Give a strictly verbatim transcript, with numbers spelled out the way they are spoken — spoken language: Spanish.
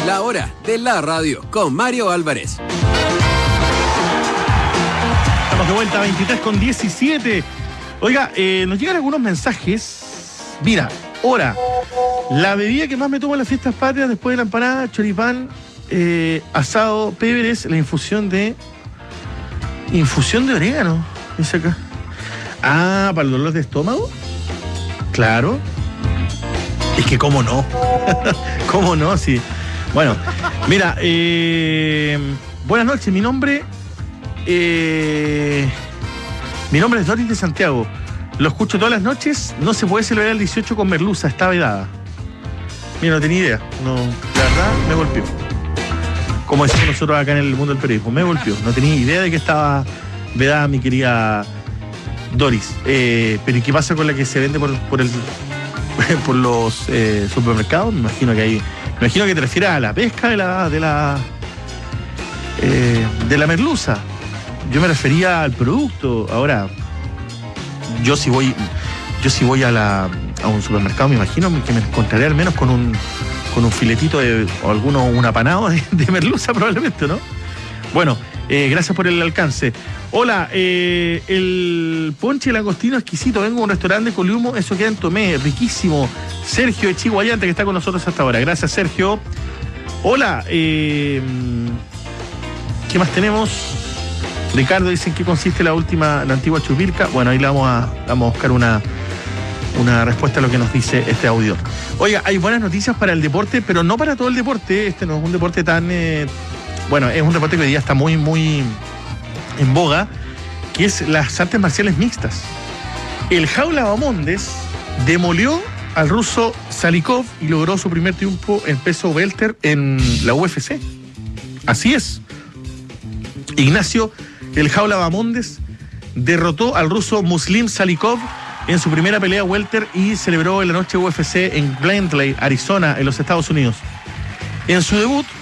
La hora de la radio con Mario Álvarez. Estamos de vuelta a veintitrés con diecisiete. Oiga, eh, nos llegan algunos mensajes. Mira, hora. La bebida que más me tomo en las fiestas patrias después de la empanada, choripán, eh, asado, pebres, la infusión de... Infusión de orégano, dice acá. Ah, para el dolor de estómago. Claro. Es que cómo no. Cómo no, sí. Bueno, mira, eh, buenas noches, mi nombre... Eh, mi nombre es Doris de Santiago. Lo escucho todas las noches. No se puede celebrar el dieciocho con merluza, está vedada. Mira, no tenía idea. No, la verdad, me golpeó. Como decimos nosotros acá en el mundo del periodismo, me golpeó. No tenía idea de que estaba vedada mi querida Doris. Eh, pero ¿y qué pasa con la que se vende por, por, el, por los eh, supermercados? Me imagino que ahí. Me imagino que te refieres a la pesca de la de la eh, de la merluza. Yo me refería al producto. Ahora, yo si voy, yo si voy a la a un supermercado, me imagino que me encontraré al menos con un con un filetito de, o alguno, un apanado de, de merluza probablemente, ¿no? Bueno, eh, gracias por el alcance. Hola, eh, el ponche langostino exquisito. Vengo a un restaurante de Coliumo, eso queda en Tomé, riquísimo. Sergio de Chihuayante, que está con nosotros hasta ahora. Gracias, Sergio. Hola, eh, ¿qué más tenemos? Ricardo dice en qué consiste la última, la antigua chupirca. Bueno, ahí le vamos a, vamos a buscar una, una respuesta a lo que nos dice este audio. Oiga, hay buenas noticias para el deporte, pero no para todo el deporte. Este no es un deporte tan... Eh, bueno, es un deporte que hoy día está muy, muy en boga, que es las artes marciales mixtas. El Jaula Bahamondes demolió al ruso Salikov y logró su primer triunfo en peso welter en la U F C. Así es. Ignacio El Jaula Bahamondes derrotó al ruso Muslim Salikov en su primera pelea welter y celebró en la noche U F C en Glendale, Arizona, en los Estados Unidos. En su debut,